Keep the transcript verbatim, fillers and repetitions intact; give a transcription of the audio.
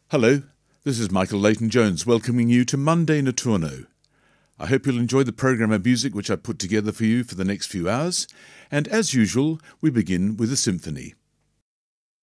Hello, this is Michael Leighton-Jones welcoming you to Monday Notturno. I hope you'll enjoy the programme of music which I put together for you for the next few hours, and as usual, we begin with a symphony.